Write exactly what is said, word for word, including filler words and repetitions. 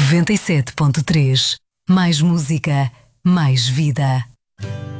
noventa e sete ponto três. Mais música, mais vida.